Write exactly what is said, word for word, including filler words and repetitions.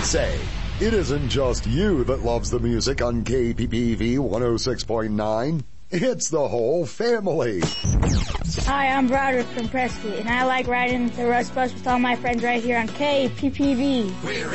say, it isn't just you that loves the music on K P P V one oh six point nine. It's the whole family. Hi, I'm Broderick from Prescott, and I like riding the Rust Bus with all my friends right here on K P P V. We're